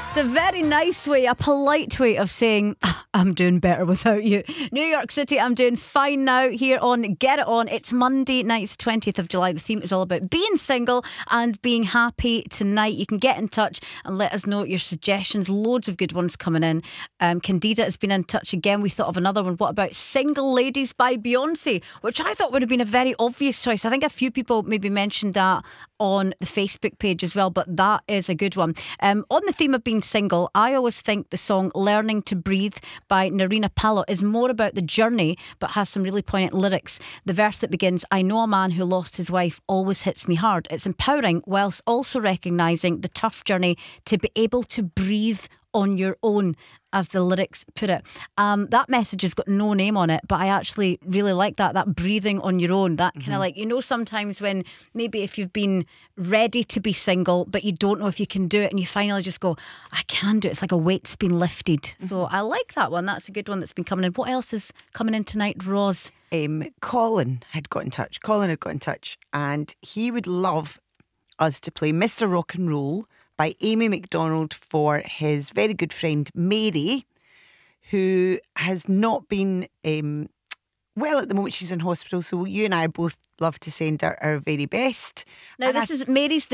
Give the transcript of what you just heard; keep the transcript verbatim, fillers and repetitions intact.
It's a very nice way, a polite way of saying, "Ah, I'm doing better without you." New York City, I'm doing fine now here on Get It On. It's Monday night, twentieth of July. The theme is all about being single and being happy tonight. You can get in touch and let us know your suggestions. Loads of good ones coming in. Um, Candida has been in touch again. We thought of another one. What about Single Ladies by Beyonce? Which I thought would have been a very obvious choice. I think a few people maybe mentioned that on the Facebook page as well, but that is a good one. Um, on the theme of being single, I always think the song Learning to Breathe by Narina Palo is more about the journey but has some really poignant lyrics. The verse that begins, "I know a man who lost his wife," always hits me hard. It's empowering whilst also recognising the tough journey to be able to breathe on your own, as the lyrics put it. Um, that message has got no name on it, but I actually really like that, that breathing on your own. That kind of mm-hmm. like, you know, sometimes when maybe if you've been ready to be single, but you don't know if you can do it, and you finally just go, I can do it. It's like a weight's been lifted. Mm-hmm. So I like that one. That's a good one that's been coming in. What else is coming in tonight, Roz? Um, Colin had got in touch. Colin had got in touch, and he would love us to play Mister Rock and Roll by Amy McDonald for his very good friend Mary, who has not been um, well at the moment. She's in hospital, so you and I both love to send her our very best. Now, and this I, is Mary's